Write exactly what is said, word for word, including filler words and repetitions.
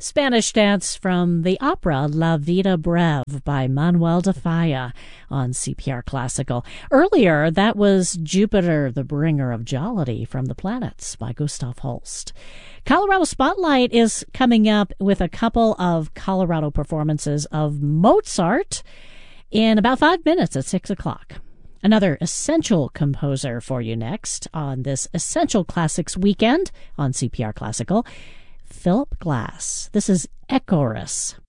Spanish dance from the opera La Vida Breve by Manuel de Falla on C P R Classical. Earlier, that was Jupiter, the Bringer of Jollity from the Planets by Gustav Holst. Colorado Spotlight is coming up with a couple of Colorado performances of Mozart in about five minutes at six o'clock. Another essential composer for you next on this Essential Classics weekend on C P R Classical, Philip Glass. This is Echoris.